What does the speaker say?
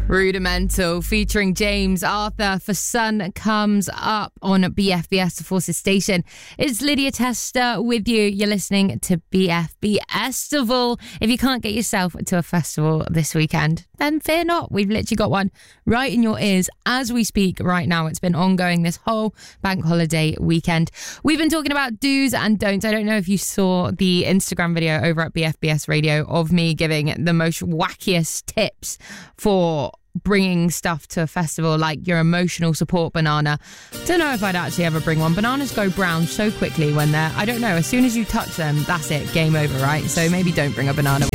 Rudimental featuring James Arthur for Sun Comes Up on BFBS, the Forces Station. It's Lydia Tester with you. You're listening to BFB Festival. If you can't get yourself to a festival this weekend, then fear not. We've literally got one right in your ears as we speak right now. It's been ongoing this whole bank holiday weekend. We've been talking about do's and don'ts. I don't know if you saw the Instagram video over at BFBS Radio of me giving the most wackiest tips for bringing stuff to a festival, like your emotional support banana. Don't know if I'd actually ever bring one. Bananas go brown so quickly when they're, I don't know, as soon as you touch them, that's it, game over, right? So maybe don't bring a banana.